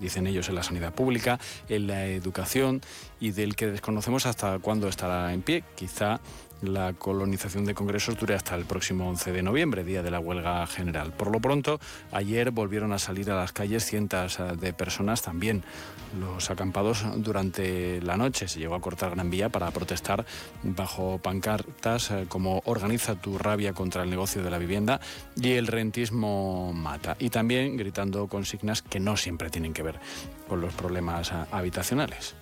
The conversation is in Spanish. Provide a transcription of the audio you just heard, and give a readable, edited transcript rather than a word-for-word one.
dicen ellos, en la sanidad pública, en la educación, y del que desconocemos hasta cuándo estará en pie. Quizá la colonización de congresos dure hasta el próximo 11 de noviembre, día de la huelga general. Por lo pronto, ayer volvieron a salir a las calles cientos de personas, también los acampados durante la noche. Se llegó a cortar Gran Vía para protestar bajo pancartas como "Organiza tu rabia contra el negocio de la vivienda" y "El rentismo mata", y también gritando consignas que no siempre tienen que ver con los problemas habitacionales.